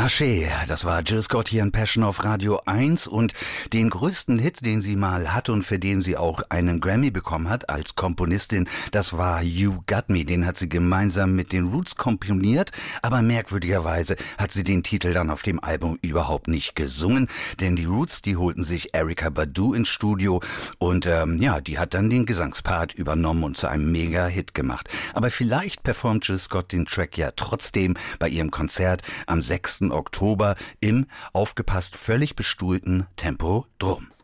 Asche, das war Jill Scott hier in Passion auf Radio 1 und den größten Hit, den sie mal hatte und für den sie auch einen Grammy bekommen hat als Komponistin, das war You Got Me. Den hat sie gemeinsam mit den Roots komponiert, aber merkwürdigerweise hat sie den Titel dann auf dem Album überhaupt nicht gesungen, denn die Roots, die holten sich Erykah Badu ins Studio und die hat dann den Gesangspart übernommen und zu einem Mega-Hit gemacht. Aber vielleicht performt Jill Scott den Track ja trotzdem bei ihrem Konzert am 6. Oktober im, aufgepasst, völlig bestuhlten Tempodrom.